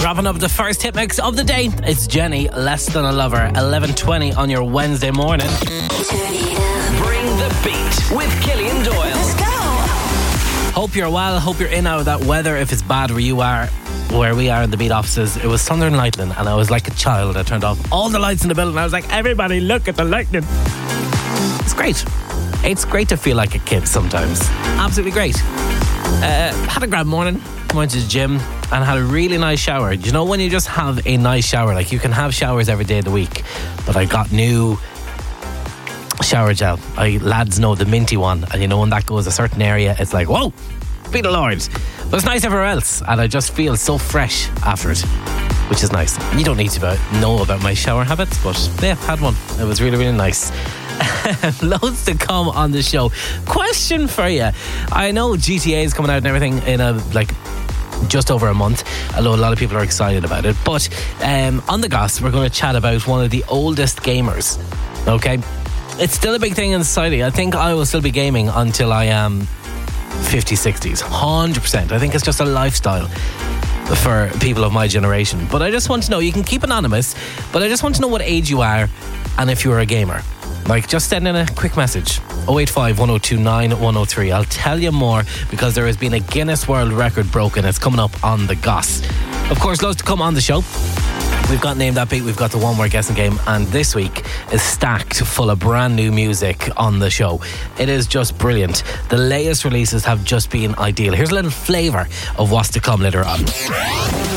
Wrapping up the first hit mix of the day. It's Jenny, Less Than a Lover, 11:20 on your Wednesday morning. Bring the beat with Killian Doyle. Let's go. Hope you're well. Hope you're in out of that weather. If it's bad where you are, where we are in the beat offices, it was thunder and lightning, and I was like a child. I turned off all the lights in the building. I was like, everybody look at the lightning. It's great. It's great to feel like a kid sometimes. Absolutely great. Had a grand morning. Went to the gym and had a really nice shower. You know when you just have a nice shower, like you can have showers every day of the week, but I got new shower gel. Lads know the minty one, and you know when that goes a certain area, it's like, whoa, be the Lord. But it's nice everywhere else, and I just feel so fresh after it, which is nice. You don't need to know about my shower habits, but yeah, had one. It was really, really nice. Loads to come on the show. Question for you. I know GTA is coming out and everything in just over a month, although a lot of people are excited about it. But on the goss, we're going to chat about one of the oldest gamers. Okay? It's still a big thing in society. I think I will still be gaming until I am 50s, 60s. 100%. I think it's just a lifestyle for people of my generation. But I just want to know, you can keep anonymous, but I just want to know what age you are and if you're a gamer. Just send in a quick message. 085 1029 103. I'll tell you more because there has been a Guinness World Record broken. It's coming up on the goss. Of course, loads to come on the show. We've got Name That Beat, we've got the One Word Guessing Game, and this week is stacked full of brand new music on the show. It is just brilliant. The latest releases have just been ideal. Here's a little flavour of what's to come later on.